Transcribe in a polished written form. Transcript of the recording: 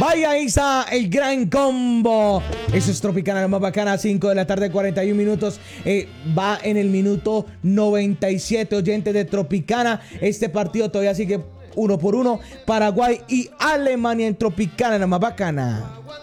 Vaya, ahí está el gran combo. Eso es Tropicana, la más bacana. 5 de la tarde, 41 minutos. Va en el minuto 97, oyentes de Tropicana. Este partido todavía sigue 1-1. Paraguay y Alemania en Tropicana, la más bacana.